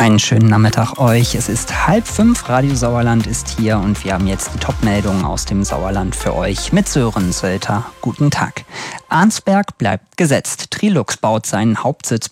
Einen schönen Nachmittag euch. Es ist 4:30, Radio Sauerland ist hier und wir haben jetzt die Top-Meldungen aus dem Sauerland für euch mit Sören Sölter. Guten Tag. Arnsberg bleibt gesetzt. Trilux baut seinen Hauptsitz